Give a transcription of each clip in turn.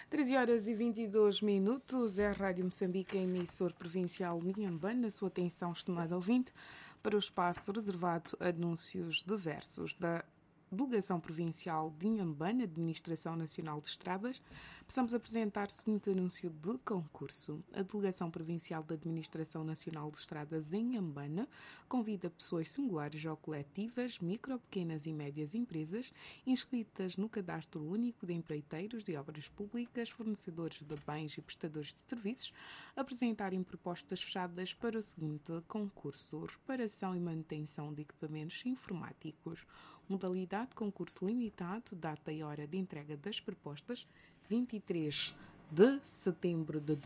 13 horas e 22 minutos, é a Rádio Moçambique, emissor provincial Minhambane, na sua atenção, estimado ouvinte, para o espaço reservado a anúncios diversos da Delegação Provincial de Inhambane, Administração Nacional de Estradas. Passamos a apresentar o seguinte anúncio de concurso. A Delegação Provincial de Administração Nacional de Estradas em Inhambane convida pessoas singulares ou coletivas, micro, pequenas e médias empresas, inscritas no Cadastro Único de Empreiteiros de Obras Públicas, fornecedores de bens e prestadores de serviços, a apresentarem propostas fechadas para o seguinte concurso: reparação e manutenção de equipamentos informáticos. Modalidade concurso limitado, data e hora de entrega das propostas, 23 de setembro de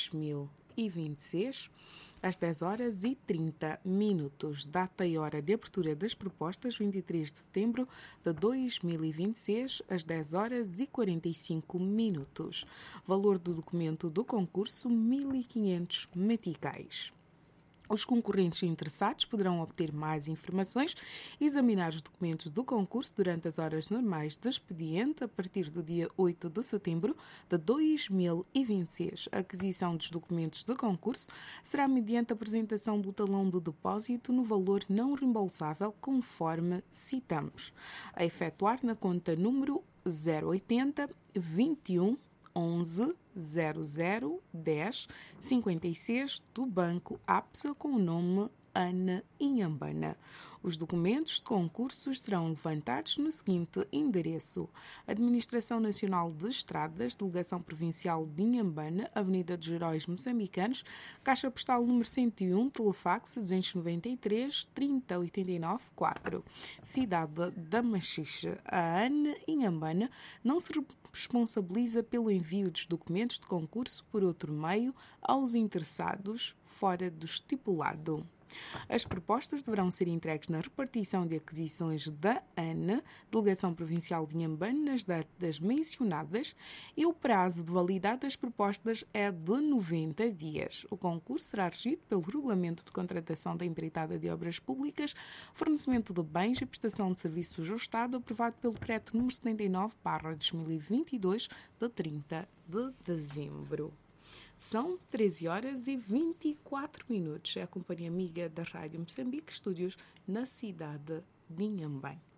2026, às 10 horas e 30 minutos. Data e hora de abertura das propostas, 23 de setembro de 2026, às 10 horas e 45 minutos. Valor do documento do concurso, 1.500 meticais. Os concorrentes interessados poderão obter mais informações e examinar os documentos do concurso durante as horas normais de expediente a partir do dia 8 de setembro de 2026. A aquisição dos documentos de concurso será mediante a apresentação do talão de depósito no valor não reembolsável, conforme citamos, a efetuar na conta número 080 21 11 00 10 56 do Banco APSA com o nome Ana Inhambane. Os documentos de concursos serão levantados no seguinte endereço: Administração Nacional de Estradas, Delegação Provincial de Inhambane, Avenida dos Heróis Moçambicanos, Caixa Postal número 101, Telefax 293 30 89 4, Cidade da Machixe. A Ana Inhambane não se responsabiliza pelo envio dos documentos de concurso por outro meio aos interessados fora do estipulado. As propostas deverão ser entregues na repartição de aquisições da ANA, Delegação Provincial de Inhambane, nas datas mencionadas, e o prazo de validade das propostas é de 90 dias. O concurso será regido pelo Regulamento de Contratação da Empreitada de Obras Públicas, Fornecimento de Bens e Prestação de Serviços do Estado, aprovado pelo Decreto nº 79/2022, de 30 de dezembro. São 13 horas e 24 minutos. É a companhia amiga da Rádio Moçambique, estúdios na cidade de Inhambane.